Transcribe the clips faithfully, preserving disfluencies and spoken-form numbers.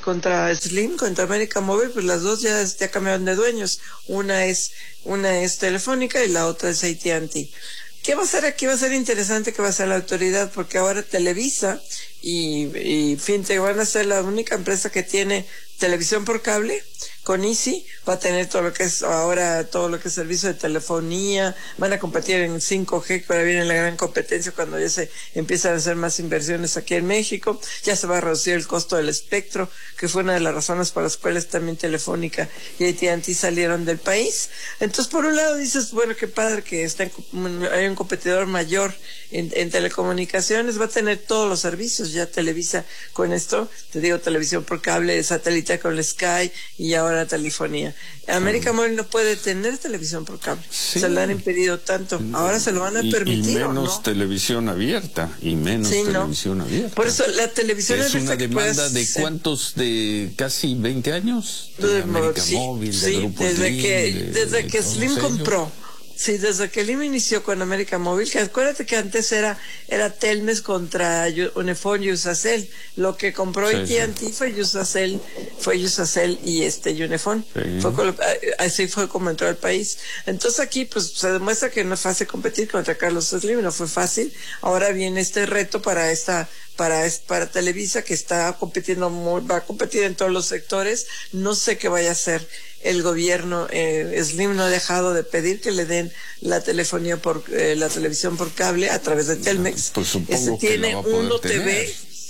contra Slim, contra América Móvil, pues las dos ya, ya cambiaron de dueños. Una es, una es Telefónica y la otra es A T and T. ¿Qué va a ser aquí? Va a ser interesante que va a ser la autoridad, porque ahora Televisa y, y Fintech van a ser la única empresa que tiene televisión por cable. Con Easy va a tener todo lo que es ahora, todo lo que es servicio de telefonía, van a competir en cinco G, que ahora viene la gran competencia cuando ya se empiezan a hacer más inversiones aquí en México, ya se va a reducir el costo del espectro, que fue una de las razones por las cuales también Telefónica y A T and T salieron del país. Entonces, por un lado dices, bueno, qué padre que está en, hay un competidor mayor en, en telecomunicaciones, va a tener todos los servicios, ya Televisa con esto, te digo, televisión por cable, satélite con Sky y ahora la telefonía. América Móvil no puede tener televisión por cable. Sí. Se le han impedido tanto. Ahora se lo van a y, permitir. Y menos ¿no? televisión abierta. Y menos sí, televisión no. abierta. Por eso la televisión es abierta. una demanda de ser... cuántos, de casi veinte años. De, de América sí, Móvil, de sí, Grupo desde Slim, que, de, desde de que Slim ellos. compró. Sí, desde que Slim inició con América Móvil, que acuérdate que antes era era Telmex contra Unifón y Usacell. Lo que compró sí, A T and T sí. fue Usacell, fue Usacell y este Unifón. Sí. Fue con, así fue como entró al país. Entonces aquí pues se demuestra que no es fácil competir contra Carlos Slim, no fue fácil. Ahora viene este reto para esta para para Televisa, que está compitiendo muy, va a competir en todos los sectores. No sé qué vaya a hacer el gobierno. eh, Slim no ha dejado de pedir que le den la telefonía por eh, la televisión por cable a través de Telmex. Pues supongo este que tiene la va a poder Uno tener. T V.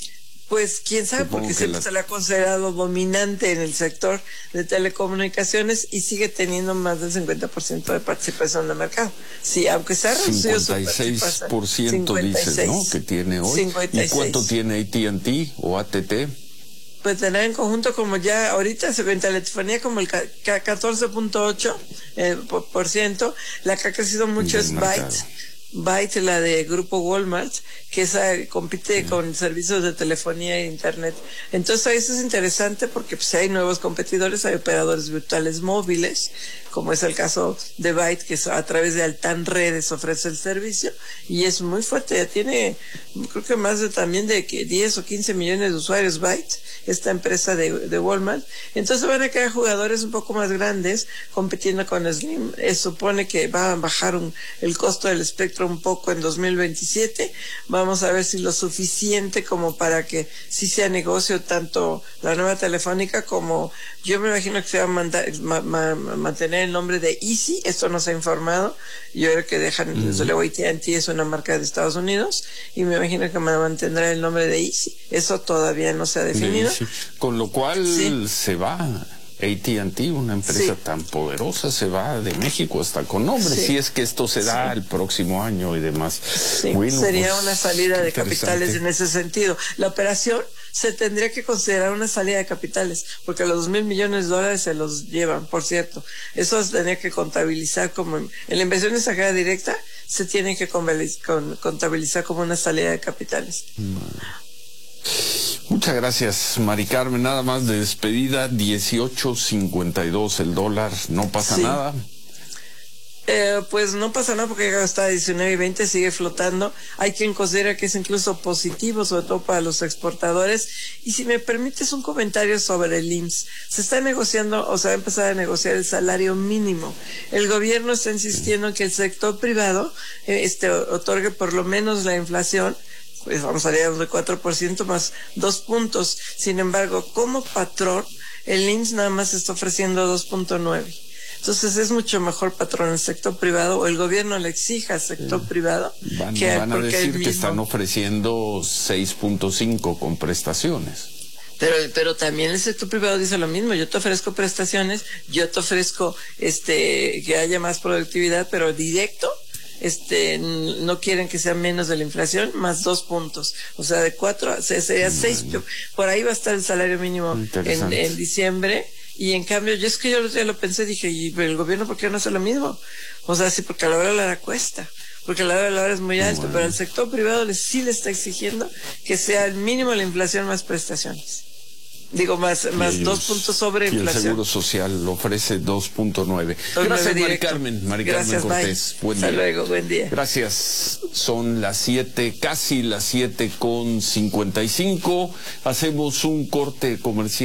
Pues quién sabe, supongo porque siempre la... se le ha considerado dominante en el sector de telecomunicaciones y sigue teniendo más del cincuenta por ciento de participación del mercado. Sí, aunque se ha reducido cincuenta y seis por ciento dices, ¿no? Que tiene hoy. cincuenta y seis. ¿Y cuánto tiene A T and T o A T T? Pues tener en conjunto, como ya ahorita se ve en telefonía, como el catorce punto ocho eh, por, por ciento. La que ha crecido mucho es Byte. Byte, la de Grupo Walmart, que esa compite sí. con servicios de telefonía e internet. Entonces eso es interesante porque pues hay nuevos competidores, hay operadores virtuales móviles, como es el caso de Byte, que a través de Altan Redes ofrece el servicio, y es muy fuerte, ya tiene, creo que más de también de diez o quince millones de usuarios Byte, esta empresa de, de Walmart. Entonces van a quedar jugadores un poco más grandes compitiendo con Slim. Eh, supone que va a bajar un, el costo del espectro un poco en dos mil veintisiete. Vamos a ver si lo suficiente como para que sí sea negocio tanto la nueva Telefónica como, yo me imagino que se va a mandar, ma, ma, mantener el nombre de Easy. Esto no se ha informado. Yo creo que dejan, mm. desde luego A T and T es una marca de Estados Unidos y me imagino que mantendrá el nombre de Easy. Eso todavía no se ha definido. Sí. Con lo cual sí. se va A T and T, una empresa sí. tan poderosa, se va de México hasta con nombre, sí. si es que esto se da sí. el próximo año y demás. Sí. Bueno, sería pues, una salida de capitales en ese sentido. La operación se tendría que considerar una salida de capitales, porque los dos mil millones de dólares se los llevan, por cierto. Eso se tendría que contabilizar como, en, en la inversión extranjera directa, se tiene que contabilizar como una salida de capitales. Bueno. Muchas gracias, Mari Carmen. Nada más de despedida, dieciocho cincuenta y dos el dólar, no pasa sí. nada. Eh, pues no pasa nada porque hasta diecinueve y veinte sigue flotando. Hay quien considera que es incluso positivo, sobre todo para los exportadores. Y si me permites un comentario sobre el I M S S. Se está negociando, o se va a empezar a negociar el salario mínimo. El gobierno está insistiendo en que el sector privado eh, este, otorgue por lo menos la inflación. Pues vamos a salir de cuatro por ciento más dos puntos. Sin embargo, como patrón, el I M S S nada más está ofreciendo dos punto nueve. Entonces es mucho mejor patrón el sector privado, o el gobierno le exija al sector sí. privado. Van, que, van a decir mismo... que están ofreciendo seis punto cinco con prestaciones. Pero, pero también el sector privado dice lo mismo. Yo te ofrezco prestaciones, yo te ofrezco este que haya más productividad, pero directo. Este, no quieren que sea menos de la inflación, más dos puntos, o sea, de cuatro, sería seis, por ahí va a estar el salario mínimo en, en diciembre, y en cambio, yo es que yo ya lo pensé, dije, ¿y el gobierno por qué no hace lo mismo? O sea, sí, porque a la hora de la hora cuesta, porque la hora de la hora es muy alto, bueno. pero el sector privado le, sí le está exigiendo que sea el mínimo de la inflación más prestaciones. Digo, más, más ellos, dos puntos sobre inflación. Y el Seguro Social lo ofrece dos punto nueve. Gracias, Mari Carmen. Mari Carmen Cortés. Buen día. Hasta luego, buen día. Gracias. Son las siete, casi las siete con cincuenta y cinco. Hacemos un corte comercial.